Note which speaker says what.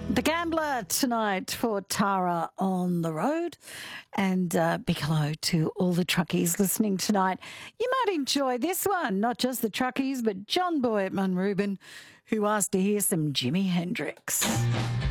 Speaker 1: The Gambler tonight for Tara on the road. And big hello to all the truckies listening tonight. You might enjoy this one, not just the truckies, but John Boy at Munrubin, who asked to hear some Jimi Hendrix.